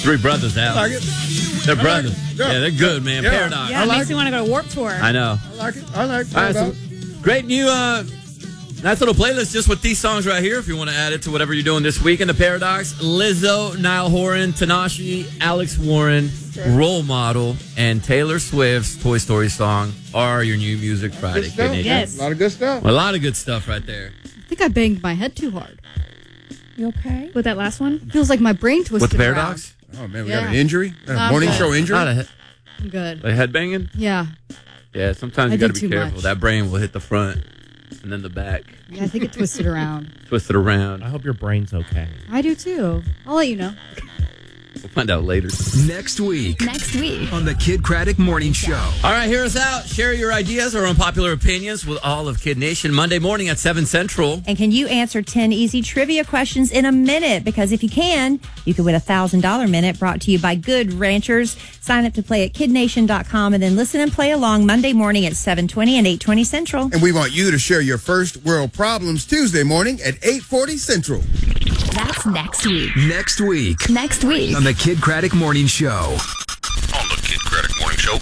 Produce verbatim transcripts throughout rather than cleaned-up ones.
Three brothers, Al. I like it. They're I brothers. Like yeah. yeah, they're good, man. Yeah. Paradox. Yeah, it like makes it. me want to go to Warped Tour. I know. I like it. I like All right, Paradox. so great new, uh, nice little playlist just with these songs right here. If you want to add it to whatever you're doing this week in the Paradox, Lizzo, Niall Horan, Tanashi, Alex Warren, Role Model, and Taylor Swift's Toy Story song are your new Music Friday. Good stuff. Kid Yes. A lot of good stuff. A lot of good stuff right there. I think I banged my head too hard. You okay? With that last one? Feels like my brain twisted With the Paradox? Oh, man, we Yeah. got an injury? A I'm morning good. show injury? Not a he- around. I'm good. like headbanging? Yeah. Yeah, sometimes I you got to did be too careful. much. That brain will hit the front and then the back. Yeah, I think it twisted around. Twist it around. I hope your brain's okay. I do too. I'll let you know. We'll find out later. Next week Next week. on the Kid Craddock Morning Show. All right, hear us out. Share your ideas or unpopular opinions with all of Kid Nation Monday morning at seven Central. And can you answer ten easy trivia questions in a minute? Because if you can, you could win a one thousand dollars minute brought to you by Good Ranchers. Sign up to play at kid nation dot com and then listen and play along Monday morning at seven twenty and eight twenty Central. And we want you to share your first world problems Tuesday morning at eight forty Central. That's next week. Next week Next week. on the Kid Craddock Morning Show. On the Kid Craddock Morning Show.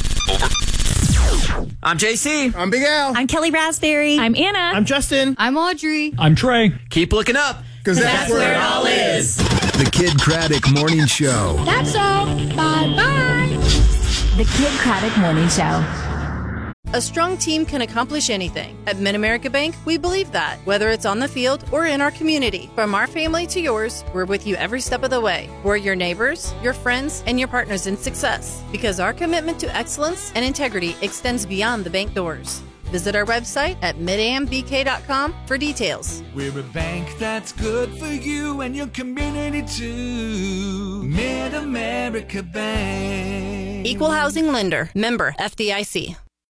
Over. I'm J C. I'm Big Al. I'm Kelly Raspberry. I'm Anna. I'm Justin. I'm Audrey. I'm Trey. Keep looking up. Because that's, where it all is. The Kid Craddock Morning Show. That's all. Bye-bye. The Kid Craddock Morning Show. A strong team can accomplish anything. At Mid-America Bank, we believe that, whether it's on the field or in our community. From our family to yours, we're with you every step of the way. We're your neighbors, your friends, and your partners in success. Because our commitment to excellence and integrity extends beyond the bank doors. Visit our website at mid am b k dot com for details. We're a bank that's good for you and your community too. Mid-America Bank. Equal Housing Lender. Member F D I C.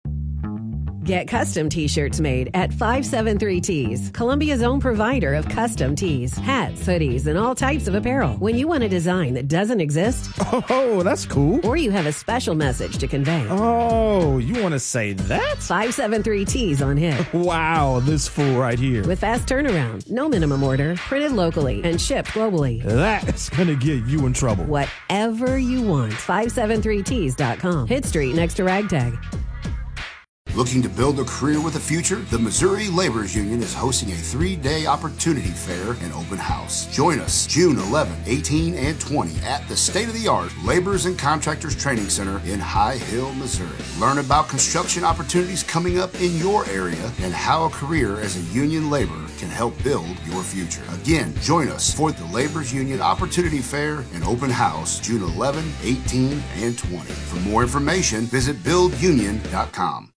Get custom t-shirts made at five seven three Tees, Columbia's own provider of custom tees, hats, hoodies, and all types of apparel. When you want a design that doesn't exist, Oh, that's cool. or you have a special message to convey, Oh, you want to say that? five seven three Tees on hit. Wow, this fool right here. With fast turnaround, no minimum order, printed locally, and shipped globally. That's going to get you in trouble. Whatever you want, five seven three tees dot com. Hit Street next to Ragtag. Looking to build a career with a future? The Missouri Laborers Union is hosting a three-day opportunity fair and open house. Join us June eleventh, eighteenth, and twentieth at the state-of-the-art Laborers and Contractors Training Center in High Hill, Missouri. Learn about construction opportunities coming up in your area and how a career as a union laborer can help build your future. Again, join us for the Laborers Union Opportunity Fair and Open House June eleventh, eighteenth, and twentieth. For more information, visit build union dot com.